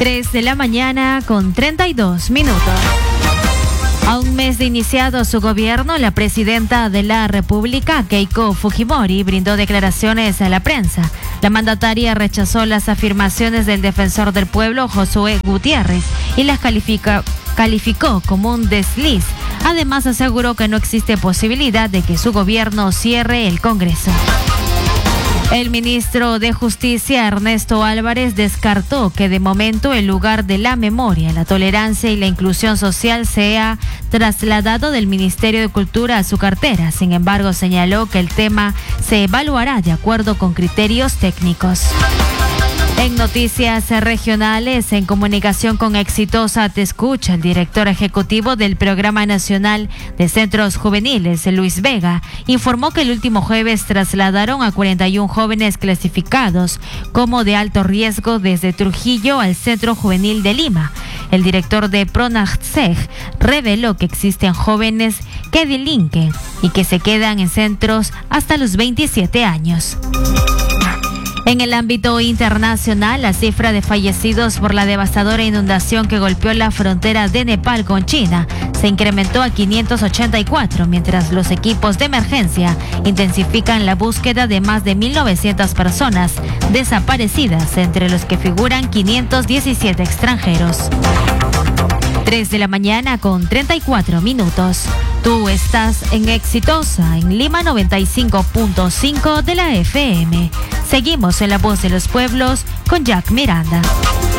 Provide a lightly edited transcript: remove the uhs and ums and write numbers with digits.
3 de la mañana con 32 minutos. A un mes de iniciado su gobierno, la presidenta de la República, Keiko Fujimori, brindó declaraciones a la prensa. La mandataria rechazó las afirmaciones del defensor del pueblo, Josué Gutiérrez, y las calificó como un desliz. Además, aseguró que no existe posibilidad de que su gobierno cierre el Congreso. El ministro de Justicia, Ernesto Álvarez, descartó que de momento el lugar de la memoria, la tolerancia y la inclusión social sea trasladado del Ministerio de Cultura a su cartera. Sin embargo, señaló que el tema se evaluará de acuerdo con criterios técnicos. En noticias regionales, en comunicación con Exitosa Te Escucha, el director ejecutivo del Programa Nacional de Centros Juveniles, Luis Vega, informó que el último jueves trasladaron a 41 jóvenes clasificados como de alto riesgo desde Trujillo al Centro Juvenil de Lima. El director de PRONACEG reveló que existen jóvenes que delinquen y que se quedan en centros hasta los 27 años. En el ámbito internacional, la cifra de fallecidos por la devastadora inundación que golpeó la frontera de Nepal con China se incrementó a 584, mientras los equipos de emergencia intensifican la búsqueda de más de 1.900 personas desaparecidas, entre los que figuran 517 extranjeros. 3 de la mañana con 34 minutos. Tú estás en Exitosa, en Lima 95.5 de la FM. Seguimos en La Voz de los Pueblos con Jack Miranda.